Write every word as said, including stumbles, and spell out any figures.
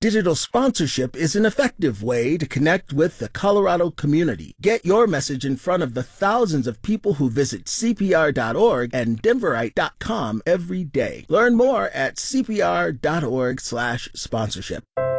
Digital sponsorship is an effective way to connect with the Colorado community. Get your message in front of the thousands of people who visit C P R dot org and Denverite dot com every day. Learn more at C P R dot org slash sponsorship.